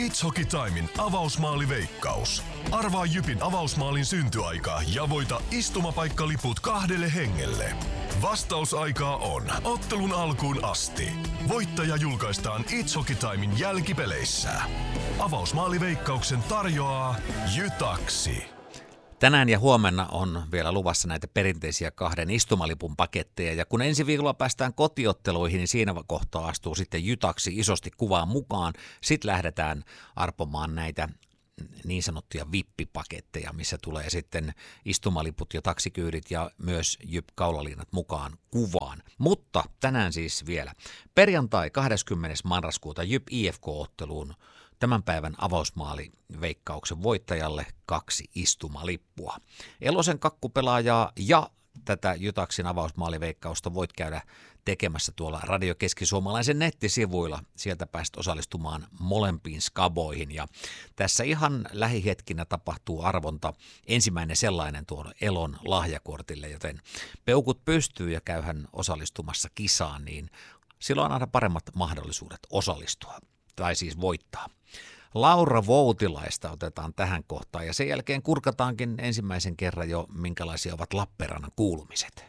It's Hockey Timein avausmaaliveikkaus. Arvaa Jypin avausmaalin syntyaika ja voita istumapaikkaliput 2 hengelle. Vastausaikaa on ottelun alkuun asti. Voittaja julkaistaan It's Hockey Timein jälkipeleissä. Avausmaaliveikkauksen tarjoaa Jytaksi. Tänään ja huomenna on vielä luvassa näitä perinteisiä 2 istumalipun paketteja, ja kun ensi viikolla päästään kotiotteluihin, niin siinä kohtaa astuu sitten Jytaksi isosti kuvaan mukaan. Sitten lähdetään arpomaan näitä niin sanottuja vippipaketteja, missä tulee sitten istumaliput ja taksikyydit ja myös Jyp-kaulaliinat mukaan kuvaan. Mutta tänään siis vielä perjantai 20. marraskuuta Jyp IFK-otteluun tämän päivän avausmaaliveikkauksen voittajalle 2 istumalippua. Elosen kakkupelaajaa ja tätä Jytaksin avausmaaliveikkausta voit käydä tekemässä tuolla Radio Keski-Suomalaisen nettisivuilla. Sieltä pääset osallistumaan molempiin skaboihin. Ja tässä ihan lähihetkinä tapahtuu arvonta, ensimmäinen sellainen tuon Elon lahjakortille, joten peukut pystyy ja käyhän osallistumassa kisaan, niin silloin on aina paremmat mahdollisuudet osallistua, tai siis voittaa. Laura Voutilaista otetaan tähän kohtaan, ja sen jälkeen kurkataankin ensimmäisen kerran jo, minkälaisia ovat Lappeenrannan kuulumiset.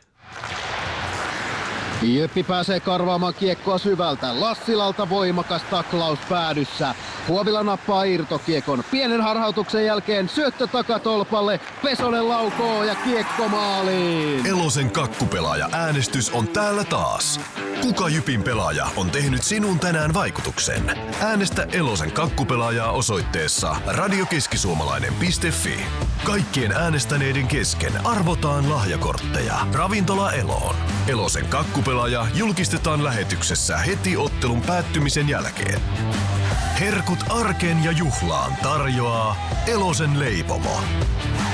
Jyppi pääsee karvaamaan kiekkoa syvältä. Lassilalta voimakas taklaus päädyssä. Huovila nappaa irtokiekon. Pienen harhautuksen jälkeen syöttö takatolpalle. Pesonen laukoo ja kiekko maaliin. Elosen kakkupelaaja äänestys on täällä taas. Kuka Jypin pelaaja on tehnyt sinun tänään vaikutuksen? Äänestä Elosen kakkupelaajaa osoitteessa radiokeskisuomalainen.fi. Kaikkien äänestäneiden kesken arvotaan lahjakortteja. Ravintola Eloon. Elosen kakkupelaaja julkistetaan lähetyksessä heti ottelun päättymisen jälkeen. Herkut arkeen ja juhlaan tarjoaa Elosen leipomo.